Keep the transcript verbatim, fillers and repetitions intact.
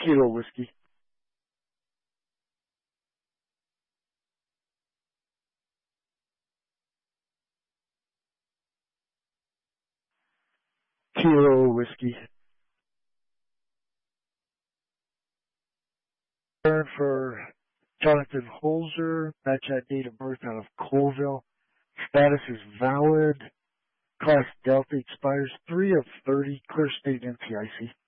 Kilo Whiskey. Kilo Whiskey. Turn for Jonathan Holzer. Match that date of birth out of Colville. Status is valid. Class Delta expires three of thirty. Clear state N C I C.